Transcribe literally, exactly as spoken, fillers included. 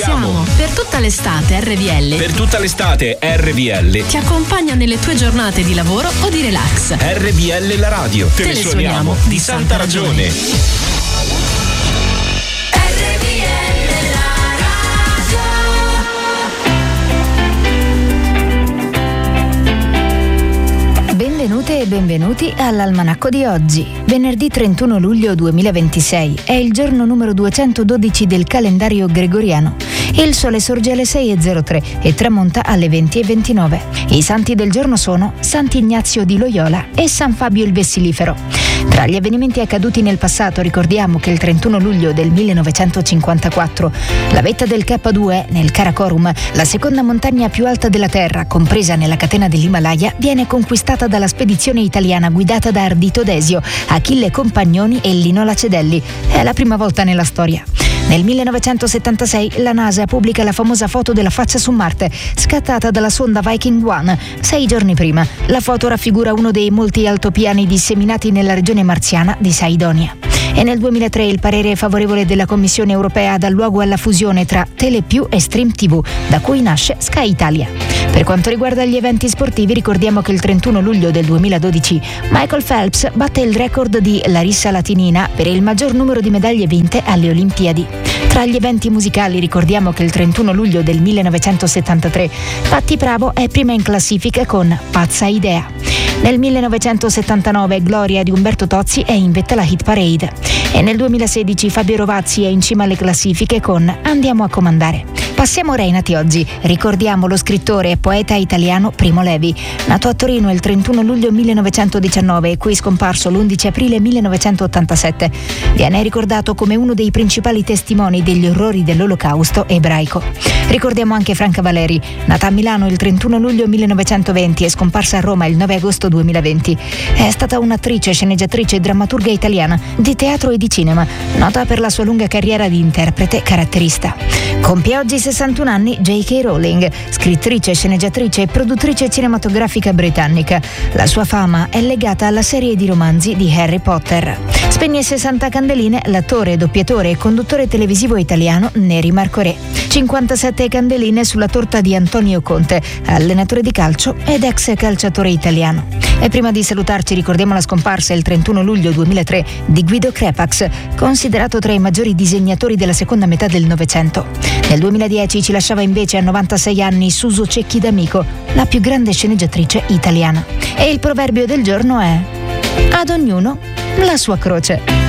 siamo. Per tutta l'estate R V L. Per tutta l'estate R V L ti accompagna nelle tue giornate di lavoro o di relax. R V L la radio. Te, Te le suoniamo di santa ragione. R V L la radio. Benvenute e benvenuti all'Almanacco di oggi. Venerdì trentuno luglio duemilaventisei è il giorno numero duecentododici del calendario gregoriano. Il sole sorge alle sei e zero tre e tramonta alle venti e ventinove. I santi del giorno sono Sant'Ignazio di Loyola e San Fabio il Vessilifero. Tra gli avvenimenti accaduti nel passato ricordiamo che il trentuno luglio del millenovecentocinquantaquattro la vetta del K due nel Karakorum, la seconda montagna più alta della Terra, compresa nella catena dell'Himalaya, viene conquistata dalla spedizione italiana guidata da Ardito Desio, Achille Compagnoni e Lino Lacedelli. È la prima volta nella storia. Nel millenovecentosettantasei la NASA pubblica la famosa foto della faccia su Marte, scattata dalla sonda Viking uno. Sei giorni prima, la foto raffigura uno dei molti altopiani disseminati nella regione marziana di Saidonia. E nel duemilatré il parere favorevole della Commissione europea dà luogo alla fusione tra Telepiù e Stream tivù, da cui nasce Sky Italia. Per quanto riguarda gli eventi sportivi, ricordiamo che il trentuno luglio del duemiladodici Michael Phelps batte il record di Larissa Latinina per il maggior numero di medaglie vinte alle Olimpiadi. Tra gli eventi musicali ricordiamo che il trentuno luglio del millenovecentosettantatré Patti Bravo è prima in classifica con Pazza Idea. Nel millenovecentosettantanove Gloria di Umberto Tozzi è in vetta alla hit parade e nel duemilasedici Fabio Rovazzi è in cima alle classifiche con Andiamo a comandare. Passiamo ora ai nati oggi. Ricordiamo lo scrittore e poeta italiano Primo Levi, nato a Torino il trentuno luglio millenovecentodiciannove e qui scomparso l'undici aprile millenovecentottantasette. Viene ricordato come uno dei principali testimoni degli orrori dell'Olocausto ebraico. Ricordiamo anche Franca Valeri, nata a Milano il trentuno luglio millenovecentoventi e scomparsa a Roma il nove agosto duemilaventi. È stata un'attrice, sceneggiatrice e drammaturga italiana di teatro e di cinema, nota per la sua lunga carriera di interprete caratterista. Compie oggi sessantuno anni J K Rowling, scrittrice, sceneggiatrice e produttrice cinematografica britannica. La sua fama è legata alla serie di romanzi di Harry Potter. Spegne sessanta candeline l'attore, doppiatore e conduttore televisivo italiano Neri Marcorè. cinquantasette candeline sulla torta di Antonio Conte, allenatore di calcio ed ex calciatore italiano. E prima di salutarci ricordiamo la scomparsa il trentuno luglio duemilatré di Guido Crepax, considerato tra i maggiori disegnatori della seconda metà del Novecento. Nel duemiladieci ci lasciava invece a novantasei anni Suso Cecchi D'Amico, la più grande sceneggiatrice italiana. E il proverbio del giorno è: ad ognuno la sua croce.